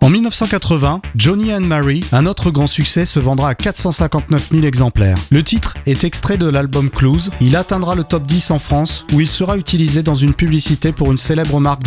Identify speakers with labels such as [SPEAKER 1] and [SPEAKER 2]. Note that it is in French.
[SPEAKER 1] En 1980, Johnny and Mary, un autre grand succès, se vendra à 459 000 exemplaires. Le titre est extrait de l'album Clues. Il atteindra le top 10 en France, où il sera utilisé dans une publicité pour une célèbre marque